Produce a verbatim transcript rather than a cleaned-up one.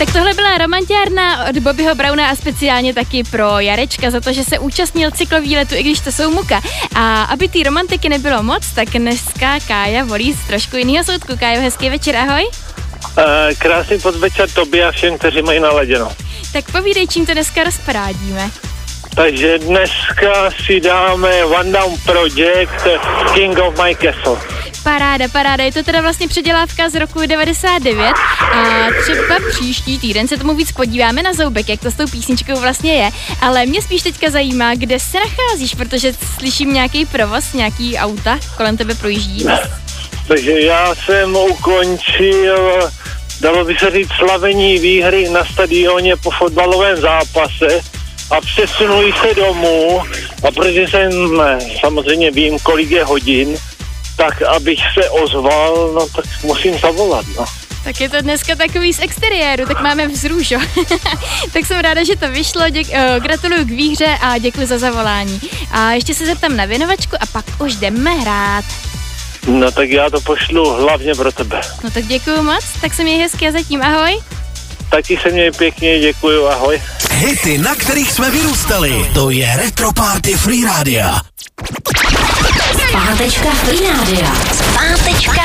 Tak tohle byla romantiárna od Bobbyho Browna a speciálně taky pro Jarečka za to, že se účastnil cyklovýletu, i když to jsou muka. A aby té romantiky nebylo moc, tak dneska Kája volí z trošku jiného soudku. Kájo, hezký večer, ahoj. Uh, krásný podvečer tobě a všem, kteří mají naladěno. Tak povídej, čím to dneska rozparádíme. Takže dneska si dáme One Down Project King of My Castle. Paráda, paráda, je to teda vlastně předělávka z roku devadesát devět a třeba příští týden se tomu víc podíváme na zoubek, jak to s tou písničkou vlastně je, ale mě spíš teďka zajímá, kde se nacházíš, protože slyším nějaký provoz, nějaký auta kolem tebe projíždí. Takže já jsem ukončil, dalo by se říct, slavení výhry na stadioně po fotbalovém zápase a přesunuji se domů a protože jsem samozřejmě vím, kolik je hodin, tak abych se ozval, no tak musím zavolat, no. Tak je to dneska takový z exteriéru, tak máme vzrušo. Tak jsem ráda, že to vyšlo, děk, uh, gratuluju k výhře a děkuji za zavolání. A ještě se zeptám na věnovačku a pak už jdeme hrát. No tak já to pošlu hlavně pro tebe. No tak děkuju moc, tak se měj hezky a zatím ahoj. Taky se měj pěkně, děkuju, ahoj. Hity, na kterých jsme vyrůstali, to je Retro Party Free Radio. Pátečka Free Radio. Pátečka